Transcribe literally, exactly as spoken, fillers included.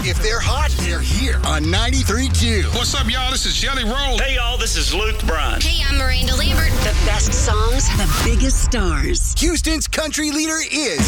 If they're hot, they're here on ninety-three point two. What's up, y'all? This is Jelly Roll. Hey, y'all, this is Luke Bryan. Hey, I'm Miranda Lambert. The best songs, the biggest stars. Houston's country leader is